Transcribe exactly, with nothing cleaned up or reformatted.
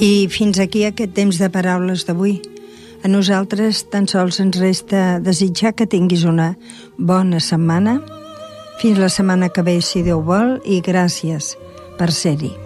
I fins aquí aquest temps de paraules d'avui. A nosaltres tan sols ens resta desitjar que tinguis una bona setmana. Fins la setmana que ve, si Déu vol, i gràcies per ser-hi.